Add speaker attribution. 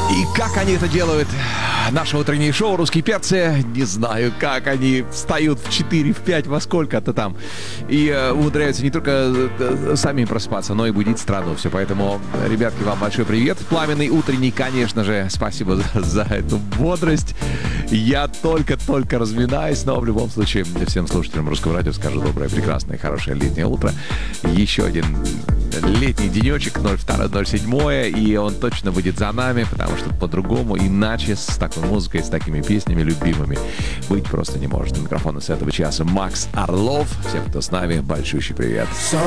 Speaker 1: И как они это делают? Наше утреннее шоу «Русские перцы». Не знаю, как они встают в 4, в 5, во сколько-то там. И умудряются не только сами просыпаться, но и будить страну. Все, поэтому, ребятки, вам большой привет. Пламенный утренний, конечно же. Спасибо за эту бодрость. Я только-только разминаюсь, но в любом случае всем слушателям Русского радио скажу доброе, прекрасное, хорошее летнее утро. Еще один летний денечек, 02.07, и он точно будет за нами, потому что по-другому, иначе с такой музыкой, с такими песнями любимыми быть просто не может. У микрофона с этого часа Макс Орлов. Всем, кто с нами, большущий привет.